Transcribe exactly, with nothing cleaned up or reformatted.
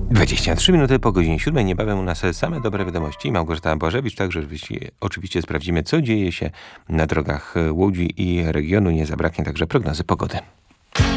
dwadzieścia trzy minuty po godzinie siódmej. Niebawem u nas same dobre wiadomości. Małgorzata Błażewicz, także oczywiście sprawdzimy, co dzieje się na drogach Łodzi i regionu. Nie zabraknie także prognozy pogody.